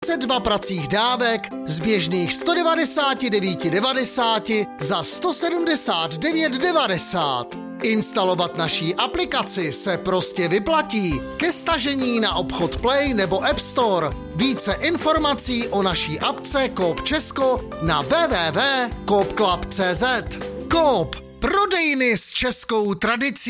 2 pracích dávek z běžných 199,90 za 179,90. Instalovat naší aplikaci se prostě vyplatí. Ke stažení na obchod Play nebo App Store. Více informací o naší apce Coop Česko na www.coopclub.cz. Coop. Prodejny s českou tradicí.